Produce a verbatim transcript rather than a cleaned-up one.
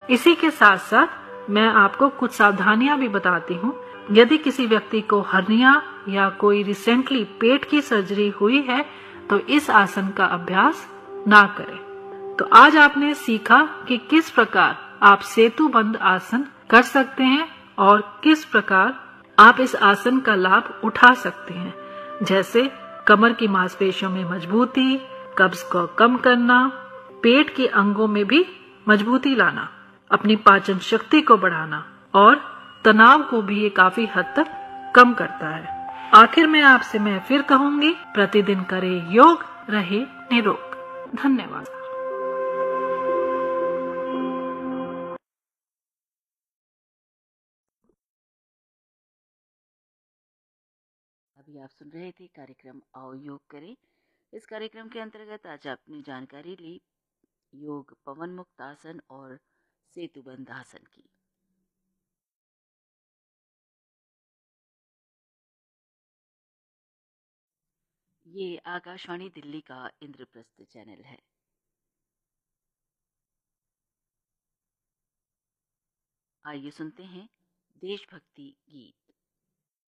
इसी के साथ साथ मैं आपको कुछ सावधानियां भी बताती हूँ। यदि किसी व्यक्ति को हर्निया या कोई रिसेंटली पेट की सर्जरी हुई है तो इस आसन का अभ्यास ना करें। तो आज आपने सीखा कि किस प्रकार आप सेतुबंध आसन कर सकते हैं और किस प्रकार आप इस आसन का लाभ उठा सकते हैं, जैसे कमर की मांसपेशियों में मजबूती, कब्ज को कम करना, पेट के अंगों में भी मजबूती लाना, अपनी पाचन शक्ति को बढ़ाना और तनाव को भी ये काफी हद तक कम करता है। आखिर में आपसे मैं फिर कहूंगी, प्रतिदिन करें योग, रहे निरोग। धन्यवाद। अभी आप सुन रहे थे कार्यक्रम आओ योग करें। इस कार्यक्रम के अंतर्गत आज आपने जानकारी ली योग पवन मुक्त आसन और सेतुबंध आसन की। ये आकाशवाणी दिल्ली का इंद्रप्रस्थ चैनल है। आइए सुनते हैं देशभक्ति गीत।